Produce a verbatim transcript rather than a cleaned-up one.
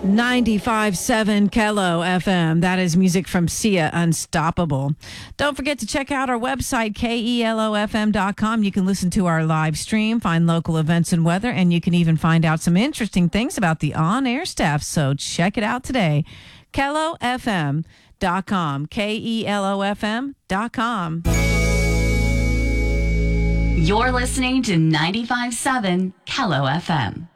ninety-five point seven Kello F M. That is music from Sia, Unstoppable. Don't forget to check out our website, K E L O F M dot com. You can listen to our live stream, find local events and weather, and you can even find out some interesting things about the on-air staff. So check it out today. Kello F M dot com. K E L O F M dot com. You're listening to ninety-five point seven Kello F M.